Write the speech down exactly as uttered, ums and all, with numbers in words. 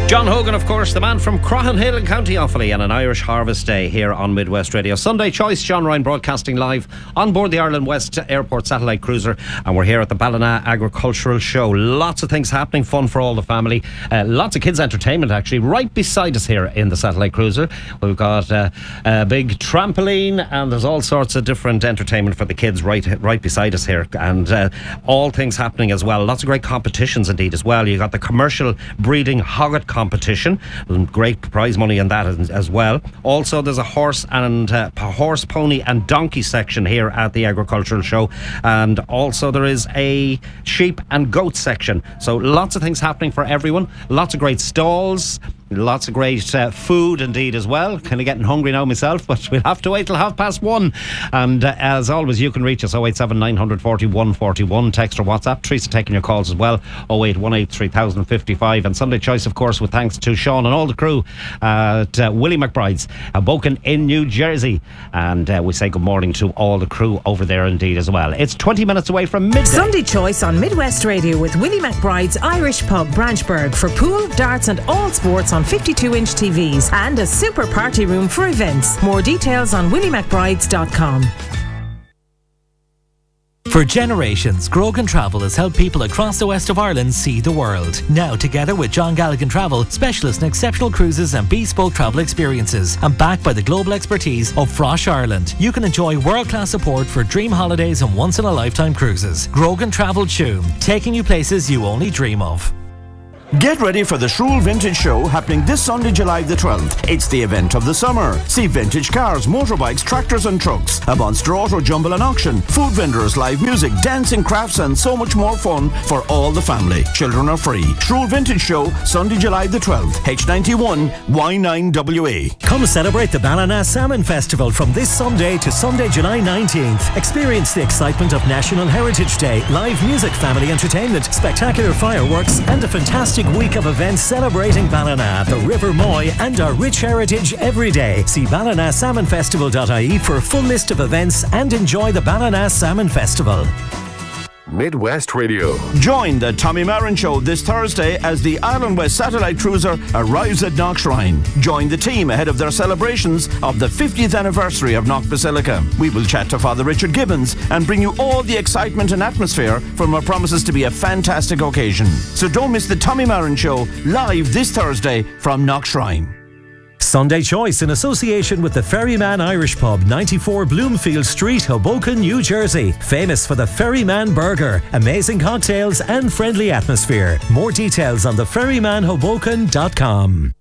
John Hogan, of course, the man from Croghan Hill in County Offaly, and an Irish Harvest Day here on Midwest Radio. Sunday Choice, John Ryan broadcasting live on board the Ireland West Airport satellite cruiser, and we're here at the Ballina Agricultural Show. Lots of things happening, fun for all the family. Uh, lots of kids' entertainment, actually, right beside us here in the satellite cruiser. We've got uh, a big trampoline, and there's all sorts of different entertainment for the kids right right beside us here, and uh, all things happening as well. Lots of great competitions indeed as well. You got the commercial breeding hogget competition, great prize money in that as, as well. Also, there's a horse and uh, horse, pony and donkey section here at the Agricultural Show, and also there is a sheep and goat section. So lots of things happening for everyone. Lots of great stalls. Lots of great uh, food indeed as well. Kind of getting hungry now myself, but we'll have to wait till half past one. And uh, as always, you can reach us oh eight seven nine four one four one, text or WhatsApp. Teresa taking your calls as well, oh eight one eight three thousand fifty-five. And Sunday Choice, of course, with thanks to Sean and all the crew at uh, Willie McBride's, Hoboken in New Jersey. And uh, we say good morning to all the crew over there indeed as well. It's twenty minutes away from midday. Sunday Choice on Midwest Radio with Willie McBride's Irish Pub, Branchburg, for pool, darts and all sports on fifty-two inch T Vs, and a super party room for events. More details on willie mcbrides dot com. For generations, Grogan Travel has helped people across the west of Ireland see the world. Now, together with John Galligan Travel, specialists in exceptional cruises and bespoke travel experiences, and backed by the global expertise of Frosh Ireland, you can enjoy world-class support for dream holidays and once-in-a-lifetime cruises. Grogan Travel Tuam, taking you places you only dream of. Get ready for the Shrool Vintage Show happening this Sunday, July the twelfth. It's the event of the summer. See vintage cars, motorbikes, tractors and trucks, a Monster Auto Jumble and auction, food vendors, live music, dancing, crafts and so much more fun for all the family. Children are free. Shrool Vintage Show, Sunday, July the twelfth, H ninety-one Y nine W A. Come celebrate the Ballina Salmon Festival from this Sunday to Sunday, July nineteenth. Experience the excitement of National Heritage Day, live music, family entertainment, spectacular fireworks and a fantastic week of events celebrating Ballina, the River Moy and our rich heritage every day. See ballina salmon festival dot I E for a full list of events and enjoy the Ballina Salmon Festival. Midwest Radio. Join the Tommy Marin Show this Thursday as the Ireland West Satellite Cruiser arrives at Knockshrine. Join the team ahead of their celebrations of the fiftieth anniversary of Knock Basilica. We will chat to Father Richard Gibbons and bring you all the excitement and atmosphere from what promises to be a fantastic occasion. So don't miss the Tommy Marin Show live this Thursday from Knockshrine. Sunday Choice in association with the Ferryman Irish Pub, ninety-four Bloomfield Street, Hoboken, New Jersey. Famous for the Ferryman Burger, amazing cocktails and friendly atmosphere. More details on the ferryman hoboken dot com.